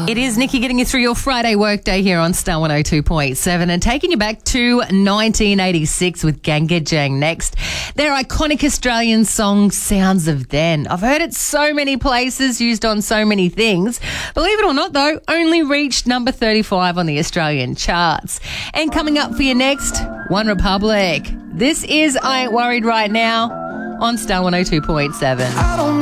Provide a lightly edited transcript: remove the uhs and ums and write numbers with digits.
It is Nikki getting you through your Friday workday here on Star 102.7 and taking you back to 1986 with Ganga Jang next. Their iconic Australian song, Sounds of Then. I've heard it so many places, used on so many things. Believe it or not, though, only reached number 35 on the Australian charts. And coming up for you next, One Republic. This is I Ain't Worried Right Now on Star 102.7.